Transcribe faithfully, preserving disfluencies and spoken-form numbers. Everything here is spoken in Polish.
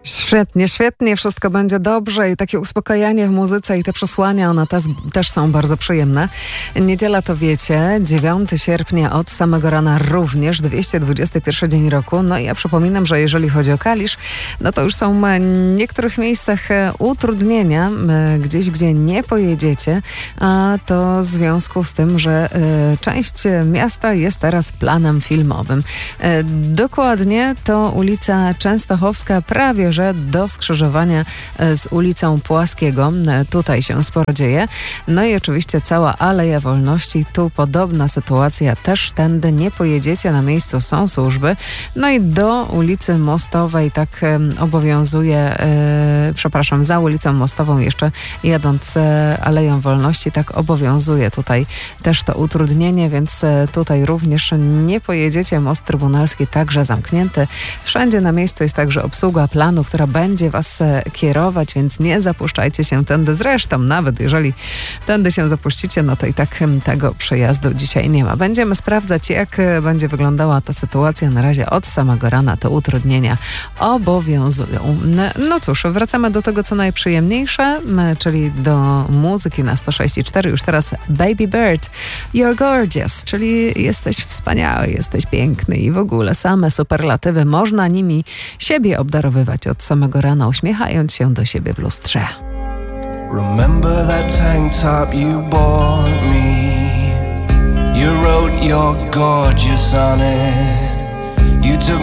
Świetnie, świetnie, wszystko będzie dobrze i takie uspokajanie w muzyce i te przesłania, one też, też są bardzo przyjemne. Niedziela to wiecie, dziewiątego sierpnia od samego rana również, dwieście dwudziesty pierwszy dzień roku. No i ja przypominam, że jeżeli chodzi o Kalisz, no to już są w niektórych miejscach utrudnienia, gdzieś gdzie nie pojedziecie, a to w związku z tym, że część miasta jest teraz planem filmowym. Dokładnie to ulica Częstochowska, prawie że do skrzyżowania z ulicą Płaskiego. Tutaj się sporo dzieje. No i oczywiście cała Aleja Wolności. Tu podobna sytuacja. Też tędy nie pojedziecie. Na miejscu są służby. No i do ulicy Mostowej tak obowiązuje, e, przepraszam, za ulicą Mostową jeszcze jadąc e, Aleją Wolności, tak obowiązuje tutaj też to utrudnienie, więc e, tutaj również nie pojedziecie. Most Trybunalski także zamknięty. Wszędzie na miejscu jest także obsługa planu, która będzie was kierować, więc nie zapuszczajcie się tędy. Zresztą nawet jeżeli tędy się zapuścicie, no to i tak tego przejazdu dzisiaj nie ma. Będziemy sprawdzać, jak będzie wyglądała ta sytuacja. Na razie od samego rana te utrudnienia obowiązują. No cóż, wracamy do tego, co najprzyjemniejsze, czyli do muzyki na sto sześć i cztery. Już teraz Baby Bird, You're Gorgeous, czyli jesteś wspaniały, jesteś piękny i w ogóle same superlatywy. Można nimi siebie obdarowywać od samego rana, uśmiechając się do siebie w lustrze. Remember that tank top you bought me. You wrote you're gorgeous on it. You took